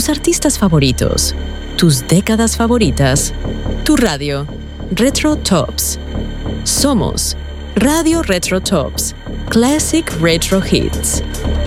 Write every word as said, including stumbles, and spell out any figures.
artistas favoritos, tus décadas favoritas, tu radio, Retro Tops. Somos Radio Retro Tops, Classic Retro Hits.